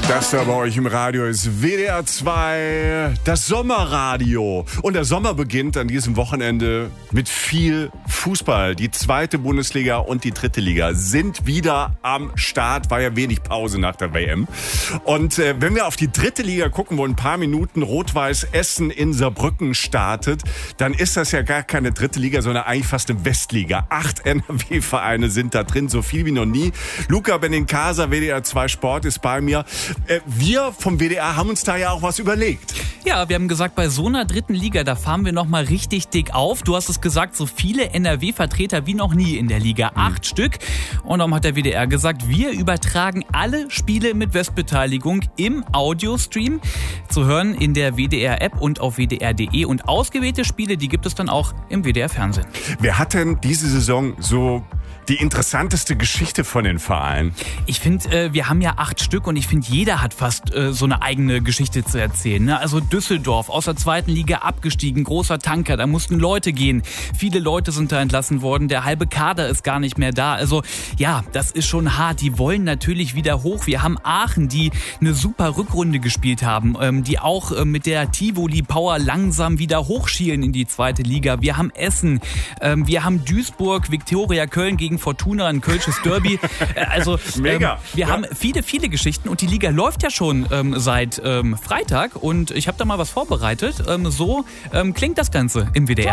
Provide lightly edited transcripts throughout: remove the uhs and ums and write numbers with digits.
Das da bei euch im Radio ist WDR 2, das Sommerradio. Und der Sommer beginnt an diesem Wochenende mit viel Fußball. Die 2. Bundesliga und die 3. Liga sind wieder am Start. War ja wenig Pause nach der WM. Und wenn wir auf die 3. Liga gucken, wo in ein paar Minuten Rot-Weiß Essen in Saarbrücken startet, dann ist das ja gar keine 3. Liga, sondern eigentlich fast eine Westliga. 8 NRW-Vereine sind da drin, so viel wie noch nie. Luca Benincasa, WDR 2 Sport, ist bei mir. Wir vom WDR haben uns da ja auch was überlegt. Ja, wir haben gesagt, bei so einer 3. Liga, da fahren wir nochmal richtig dick auf. Du hast es gesagt, so viele NRW-Vertreter wie noch nie in der Liga. 8 Stück. Und darum hat der WDR gesagt, wir übertragen alle Spiele mit Westbeteiligung im Audiostream. Zu hören in der WDR-App und auf wdr.de. Und ausgewählte Spiele, die gibt es dann auch im WDR-Fernsehen. Wer hat denn diese Saison so die interessanteste Geschichte von den Vereinen? Ich finde, wir haben ja 8 Stück und ich finde, jeder hat fast so eine eigene Geschichte zu erzählen. Ne? Also Düsseldorf, aus der 2. Liga abgestiegen, großer Tanker, da mussten Leute gehen. Viele Leute sind da entlassen worden, der halbe Kader ist gar nicht mehr da. Also ja, das ist schon hart. Die wollen natürlich wieder hoch. Wir haben Aachen, die eine super Rückrunde gespielt haben, die auch mit der Tivoli Power langsam wieder hochschielen in die 2. Liga. Wir haben Essen, wir haben Duisburg, Viktoria Köln gegen Fortuna, ein kölsches Derby. Also mega. Wir haben viele Geschichten und die Liga läuft ja schon seit Freitag und ich habe da mal was vorbereitet. So klingt das Ganze im WDR.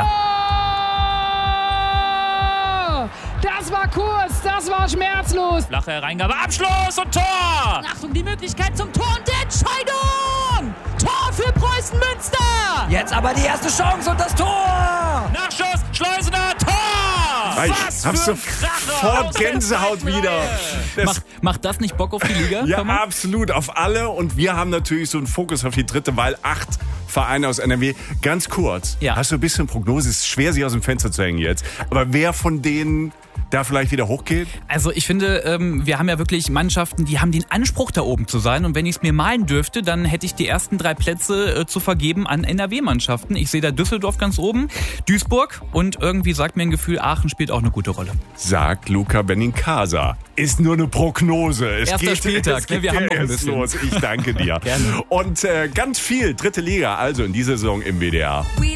Tor! Das war kurz, das war schmerzlos. Flache Hereingabe, Abschluss und Tor! Achtung, die Möglichkeit zum Tor und Entscheidung! Tor für Preußen Münster! Jetzt aber die erste Chance und das Tor! Nachschuss, Schleusener, Tor! Ich hab sofort Gänsehaut wieder. Macht das nicht Bock auf die Liga? Ja, absolut, auf alle. Und wir haben natürlich so einen Fokus auf die 3., weil 8 Vereine aus NRW. Ganz kurz, hast du ein bisschen Prognose? Ist schwer, sich aus dem Fenster zu hängen jetzt. Aber wer von denen da vielleicht wieder hochgeht? Also ich finde, wir haben ja wirklich Mannschaften, die haben den Anspruch, da oben zu sein. Und wenn ich es mir malen dürfte, dann hätte ich die ersten 3 Plätze zu vergeben an NRW-Mannschaften. Ich sehe da Düsseldorf ganz oben, Duisburg und irgendwie sagt mir ein Gefühl, Aachen spielt auch eine gute Rolle. Sagt Luca Benincasa. Ist nur eine Prognose. Erster Spieltag, wir haben noch ein bisschen. Los. Ich danke dir. Gerne. Und ganz viel 3. Liga, also in dieser Saison im WDR.